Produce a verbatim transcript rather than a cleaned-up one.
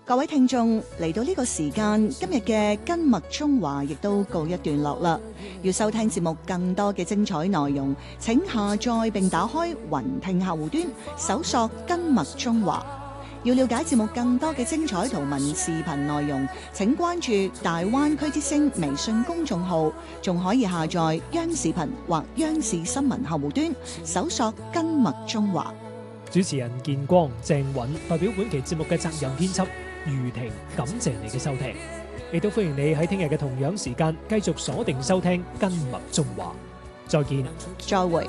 各位聽眾，嚟到呢個時間，今日嘅跟麥中華亦都告一段落啦。要收聽節目更多嘅精彩內容，請下載並打開雲聽客戶端，搜索跟麥中華。要了解節目更多嘅精彩圖文視頻內容，請關注大灣區之聲微信公眾號，仲可以下載央視頻或央視新聞客戶端，搜索跟麥中華。 主持人建光、鄭允代表本期節目嘅責任編輯余婷，感謝你嘅收聽，亦都歡迎你喺聽日嘅同樣時間繼續鎖定收聽跟麥中華。再見， 再會。